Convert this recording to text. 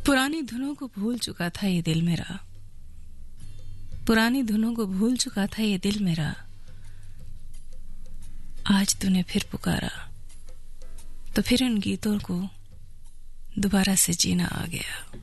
पुरानी धुनों को भूल चुका था ये दिल मेरा, पुरानी धुनों को भूल चुका था ये दिल मेरा। आज तूने फिर पुकारा तो फिर उन गीतों को दोबारा से जीना आ गया।